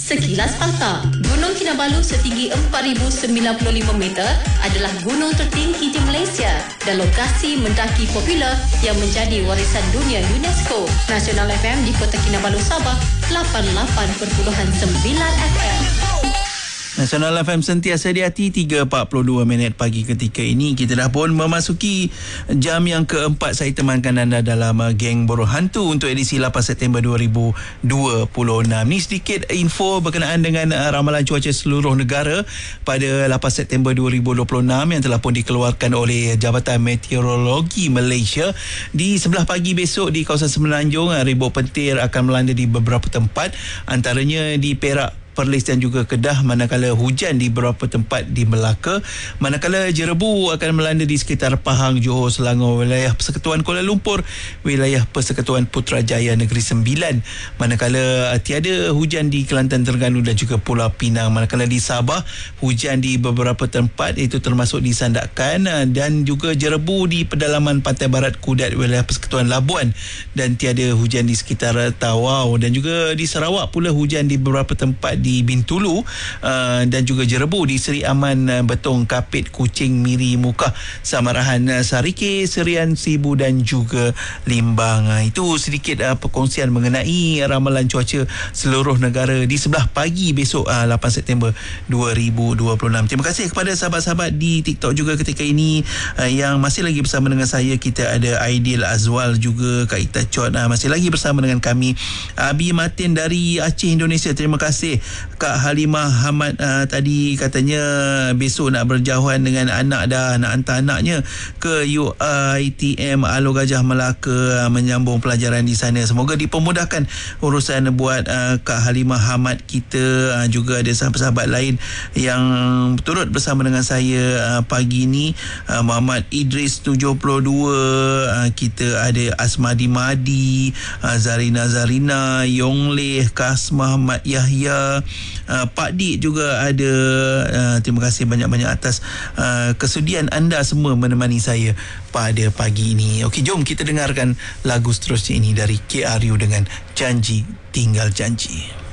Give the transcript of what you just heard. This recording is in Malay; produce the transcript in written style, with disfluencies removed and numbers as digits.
Sekilas fakta, Gunung Kinabalu setinggi 4,095 meter adalah gunung tertinggi di Malaysia dan lokasi mendaki popular yang menjadi warisan dunia UNESCO. Nasional FM di Kota Kinabalu, Sabah 88.9 FM. Nasional FM sentiasa di hati. 3.42 minit pagi ketika ini. Kita dah pun memasuki jam yang keempat. Saya temankan anda dalam Geng Boroh Hantu untuk edisi 8 September 2026. Ni sedikit info berkenaan dengan ramalan cuaca seluruh negara pada 8 September 2026 yang telah pun dikeluarkan oleh Jabatan Meteorologi Malaysia. Di sebelah pagi besok di kawasan Semenanjung, ribut petir akan melanda di beberapa tempat, antaranya di Perak, Perlis dan juga Kedah, manakala hujan di beberapa tempat di Melaka, manakala jerebu akan melanda di sekitar Pahang, Johor, Selangor, wilayah Persekutuan Kuala Lumpur, wilayah Persekutuan Putrajaya Negeri Sembilan, manakala tiada hujan di Kelantan, Terengganu dan juga Pulau Pinang, manakala di Sabah hujan di beberapa tempat itu termasuk di Sandakan dan juga jerebu di pedalaman pantai barat Kudat, wilayah Persekutuan Labuan, dan tiada hujan di sekitar Tawau, dan juga di Sarawak pula hujan di beberapa tempat di Bintulu dan juga jerebu di Seri Aman, Betong, Kapit, Kuching, Miri, Mukah, Samarahan, Sarike, Serian, Sibu dan juga Limbang. Itu sedikit perkongsian mengenai ramalan cuaca seluruh negara di sebelah pagi besok 8 September 2026. Terima kasih kepada sahabat-sahabat di TikTok juga ketika ini yang masih lagi bersama dengan saya. Kita ada Aidil Azwal juga, Kak Ita Chot masih lagi bersama dengan kami. Abi Martin dari Aceh, Indonesia, terima kasih. Kak Halimah Hamad tadi katanya besok nak berjauhan dengan anak dah, nak hantar anaknya ke UiTM Alor Gajah Melaka menyambung pelajaran di sana. Semoga dipermudahkan urusan buat Kak Halimah Hamad kita. Juga ada sahabat-sahabat lain yang turut bersama dengan saya pagi ini. Muhammad Idris 72, kita ada Asmadi Madi, Zarina, Yongleh, Kasmah, Mat Yahya, Pak Dik juga ada. Terima kasih banyak-banyak atas kesudian anda semua menemani saya pada pagi ini. Okey, jom kita dengarkan lagu seterusnya ini dari KRU dengan Janji Tinggal Janji.